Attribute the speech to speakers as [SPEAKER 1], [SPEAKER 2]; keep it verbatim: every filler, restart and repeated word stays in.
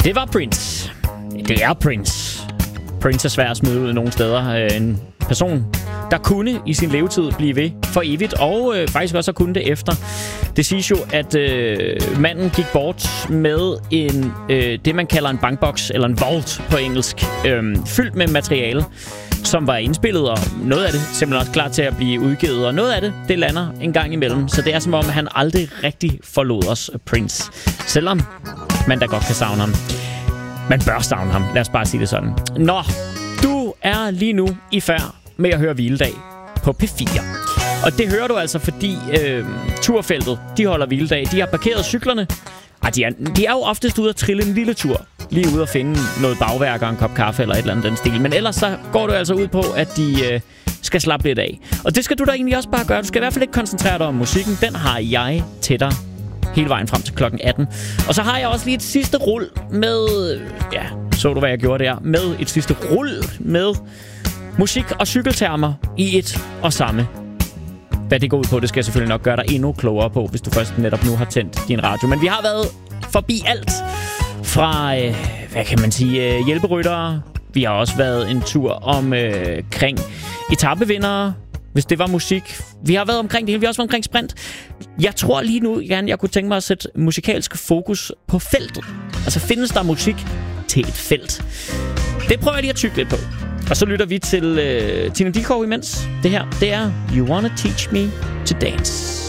[SPEAKER 1] Det var Prince. Det er Prince. Prince er svær at smide ud nogle steder. En person, der kunne i sin levetid blive ved for evigt, og øh, faktisk også kunne det efter. Det siges jo, at øh, manden gik bort med en øh, det, man kalder en bankboks, eller en vault på engelsk, øh, fyldt med materiale, som var indspillet, og noget af det simpelthen også klar til at blive udgivet, og noget af det, det lander en gang imellem. Så det er som om, han aldrig rigtig forlod os, Prince. Selvom man da godt kan savne ham. Man bør savne ham, lad os bare sige det sådan. Nå, du er lige nu i færd med at høre Hviledag på P fire. Og det hører du altså, fordi øh, turfeltet, de holder hviledag. De har parkeret cyklerne. Ej, de, er, de er jo oftest ude at trille en lille tur. Lige ude at finde noget bagværk og en kop kaffe eller et eller andet den stil. Men ellers så går du altså ud på, at de øh, skal slappe lidt af. Og det skal du da egentlig også bare gøre. Du skal i hvert fald ikke koncentrere dig om musikken. Den har jeg til dig hele vejen frem til klokken atten. Og så har jeg også lige et sidste rul med... Ja, så du, hvad jeg gjorde der? Med et sidste rul med musik og cykeltermer i et og samme. Hvad det går ud på, det skal jeg selvfølgelig nok gøre dig endnu klogere på, hvis du først netop nu har tændt din radio. Men vi har været forbi alt fra, øh, hvad kan man sige, øh, hjælperyttere. Vi har også været en tur omkring øh, etapevindere, hvis det var musik. Vi har været omkring det hele. Vi har også været omkring sprint. Jeg tror lige nu, gerne, jeg kunne tænke mig at sætte musikalsk fokus på feltet. Altså, findes der musik til et felt? Det prøver jeg lige at tygge lidt på. Og så lytter vi til uh, Tina Dickow imens. Det her, det er You Wanna Teach Me to Dance.